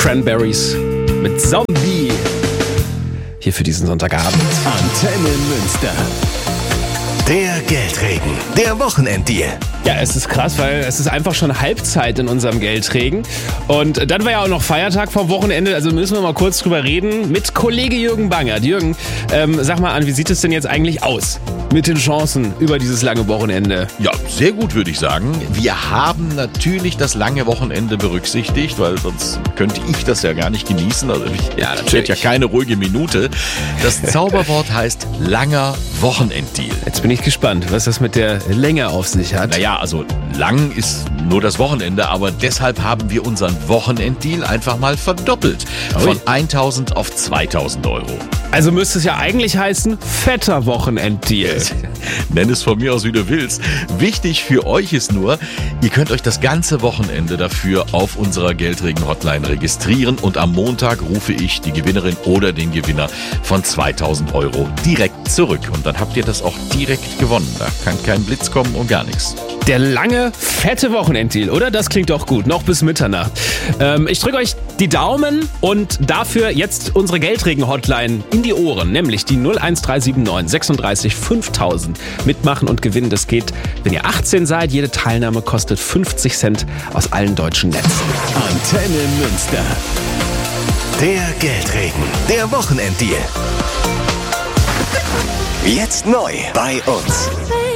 Cranberries mit Zombie. Hier für diesen Sonntagabend. Antenne Münster. Der Geldregen, der Wochenenddeal. Ja, es ist krass, weil es ist einfach schon Halbzeit in unserem Geldregen. Und dann war ja auch noch Feiertag vom Wochenende, also müssen wir mal kurz drüber reden mit Kollege Jürgen Bangert. Jürgen, sag mal an, wie sieht es denn jetzt eigentlich aus mit den Chancen über dieses lange Wochenende? Ja, sehr gut, würde ich sagen. Wir haben natürlich das lange Wochenende berücksichtigt, weil sonst könnte ich das ja gar nicht genießen. Also ich hätte ja keine ruhige Minute. Das Zauberwort heißt langer Wochenenddeal. Jetzt bin ich gespannt, was das mit der Länge auf sich hat. Naja, also lang ist nur das Wochenende, aber deshalb haben wir unseren Wochenenddeal einfach mal verdoppelt. Von 1.000 auf 2.000 Euro. Also müsste es ja eigentlich heißen, fetter Wochenenddeal. Nenn es von mir aus, wie du willst. Wichtig für euch ist nur, ihr könnt euch das ganze Wochenende dafür auf unserer Geldregen-Hotline registrieren und am Montag rufe ich die Gewinnerin oder den Gewinner von 2.000 Euro direkt zurück. Und dann habt ihr das auch direkt gewonnen. Da kann kein Blitz kommen und gar nichts. Der lange, fette Wochenenddeal, oder? Das klingt doch gut, noch bis Mitternacht. Ich drücke euch die Daumen und dafür jetzt unsere Geldregen-Hotline in die Ohren, nämlich die 01379 36 5000. Mitmachen und gewinnen, das geht, wenn ihr 18 seid. Jede Teilnahme kostet 50 Cent aus allen deutschen Netzen. Antenne Münster. Der Geldregen, der Wochenenddeal. Jetzt neu bei uns.